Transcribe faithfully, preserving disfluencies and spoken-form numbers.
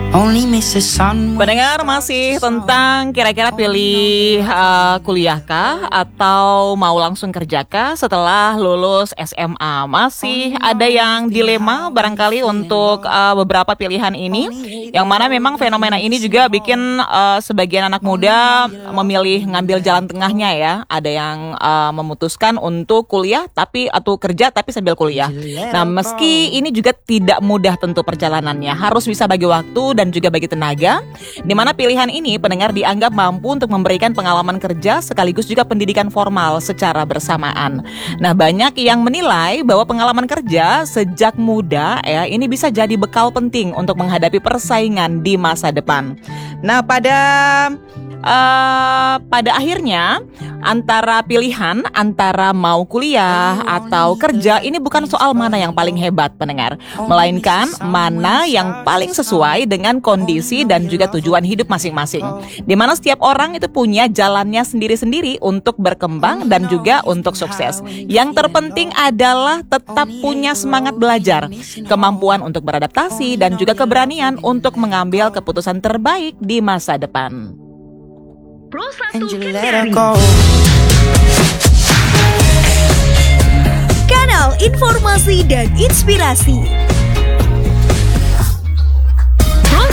only miss the sun. Pendengar, masih tentang kira-kira pilih uh, kuliahkah atau mau langsung kerjakah setelah lulus S M A. Masih ada yang dilema barangkali untuk uh, beberapa pilihan ini, yang mana memang fenomena ini juga bikin uh, sebagian anak muda memilih ngambil jalan tengahnya ya. Ada yang uh, memutuskan untuk kuliah tapi atau kerja tapi sambil kuliah. Nah, meski ini juga tidak mudah tentu perjalanannya, harus bisa bagi waktu dan juga bagi tenaga, di mana pilihan ini pendengar dianggap mampu untuk memberikan pengalaman kerja sekaligus juga pendidikan formal secara bersamaan. Nah, banyak yang menilai bahwa pengalaman kerja sejak muda ya ini bisa jadi bekal penting untuk menghadapi persaingan di masa depan. Nah, pada Uh, pada akhirnya antara pilihan antara mau kuliah atau kerja ini bukan soal mana yang paling hebat pendengar, melainkan mana yang paling sesuai dengan kondisi dan juga tujuan hidup masing-masing, di mana setiap orang itu punya jalannya sendiri-sendiri untuk berkembang dan juga untuk sukses. Yang terpenting adalah tetap punya semangat belajar, kemampuan untuk beradaptasi dan juga keberanian untuk mengambil keputusan terbaik di masa depan. Pro satu Kanal informasi dan inspirasi